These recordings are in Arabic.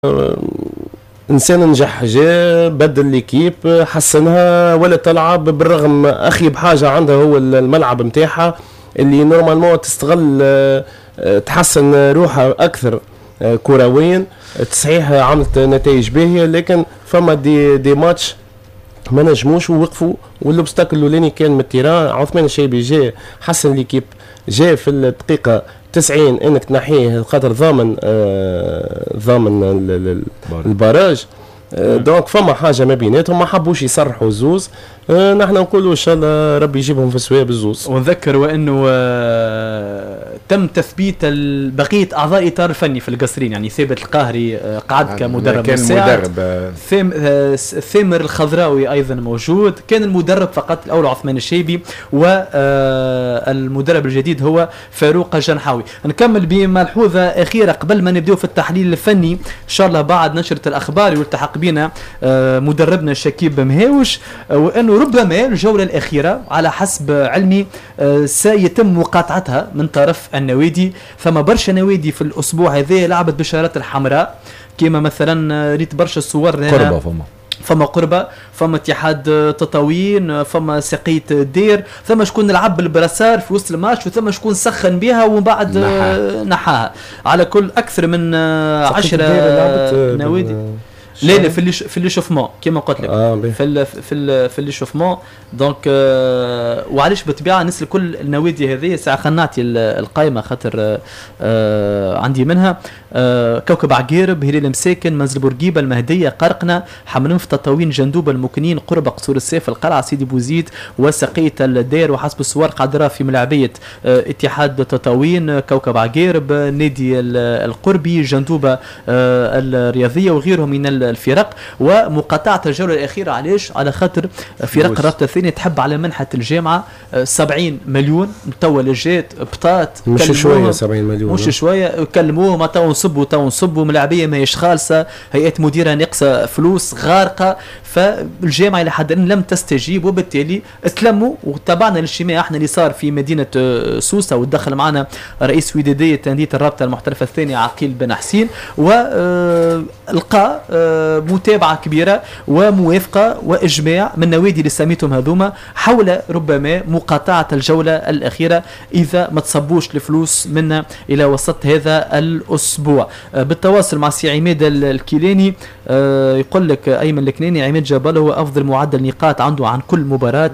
انسان نجح، جا بدل ليكيب حسنها ولا تلعب بالرغم اخي بحاجه عندها هو الملعب نتاعها اللي نورمالمون تستغل تحسن روحها اكثر كرويا. صحيح عملت نتائج باهيه لكن فما دي ماتش ما نجموش ووقفوا، والاوبستاكل الاولاني كان من التيران. عثمان الشيبي جا حسن ليكيب، جا في الدقيقه 90 انك تنحيه خاطر ضامن الباراج. دونك فما حاجه ما بيناتهم، ما حبوش يصرحوا الزوز. نحن نقولوا ان شاء الله ربي يجيبهم في السواب الزوز. ونذكر وانه تم تثبيت بقيه اعضاء الاطار الفني في القصرين، يعني ثابت القاهري قعد كمدرب مساعد، ثامر الخضراوي ايضا موجود، كان المدرب فقط الاول عثمان الشيبي، والمدرب الجديد هو فاروق الجنحاوي. نكمل بملحوظه اخيره قبل ما نبداو في التحليل الفني ان شاء الله بعد نشره الاخبار، والتحق بنا مدربنا شكيب مهاوش، وانه ربما الجوله الاخيره على حسب علمي سيتم مقاطعتها من طرف النوادي. ثم برشا نوادي في الاسبوع هذا لعبت بشارات الحمراء، كما مثلا ريت برشا الصور قربة فما قربة، فما اتحاد تطاوين، فما سقية الدير، ثم شكون لعب بالبراسار في وسط الماتش، وثم شكون سخن بها ومن بعد نحاها. على كل اكثر من 10 نوادي. لا في الليشوفمون كما قلت لك في الليشوفمون. دونك وعلاش بالطبيعه نسال كل النوادي هذه ساعه خلينا نعطي القائمه خاطر عندي منها كوكب عقيرب، هلال مساكن، منزل بورقيبه، المهديه، قرقنه، حمنوف، تطاوين، جندوبه، المكنين، قرب قصور السيف، القلعه، سيدي بوزيد، وسقيه الدير. وحسب الصور قادره في ملاعبيه اتحاد تطاوين، كوكب عقيرب، نادي القربي، جندوبه الرياضيه وغيرهم من الفرق. ومقاطعه الجوله الاخيره علاش؟ على خاطر فرق الرابطه الثانيه تحب على منحه الجامعه 70 مليون توا لجات بطاط، مش شويه 70 مليون، مش شويه، كلموهم تو نصبوا ملاعبيه ماهيش خالصه، هيئات مديره ناقصه فلوس غارقه. فالجامعه الى حد لم تستجيب، وبالتالي تلموا وتابعنا الاجتماع احنا اللي صار في مدينه سوسه، ودخل معنا رئيس وداديه تنديه الرابطه المحترفه الثانيه عقيل بن حسين، والقى متابعه كبيره وموافقه واجماع من النوادي اللي سميتهم هذوما حول ربما مقاطعه الجوله الاخيره اذا ما تصبوش الفلوس منا الى وسط هذا الاسبوع. بالتواصل مع سي عماد الكيلاني يقول لك ايمن الكناني عماد جبل هو افضل معدل نقاط عنده عن كل مباراه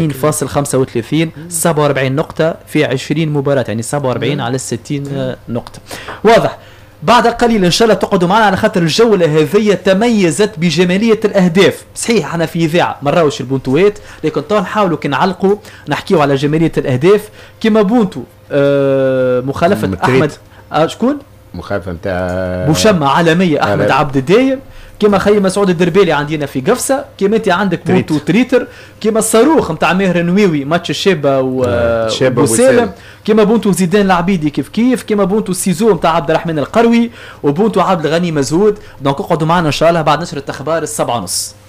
2.35، 47 نقطه في 20 مباراه، يعني 47 على 60 نقطه. واضح. بعد قليل ان شاء الله تقعدوا معنا على خاطر الجوله هذه تميزت بجماليه الاهداف. صحيح احنا في اذاعه ما نراوش البونتوات، لكن طبعا نحاولوا كي نعلقوا نحكيوا على جماليه الاهداف. كما بونتو مخالفه احمد شكون مخالفه نتاع بوشمه عالميه احمد عبد الدايم، كما خي مسعود الدربالي عندنا في قفصه، كما انت عندك بونتو تريتر، كما الصاروخ نتاع ماهر النووي ماتش الشابه وسالم، كما بونتو زيدان العبيدي كيف كما بونتو السيزو نتاع عبد الرحمن القروي، وبونتو عبد الغني مزهود. دونك اقعدوا معنا ان شاء الله بعد نشره الاخبار 7:30.